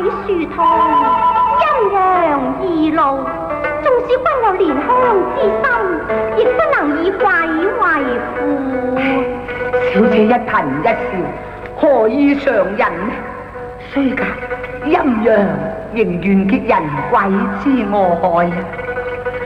疏通，阴阳二路，纵使君有怜香之心，亦不能以鬼为父。 小姐一顰一笑，何以常人呢？虽隔阴陽，仍願結人鬼之愛。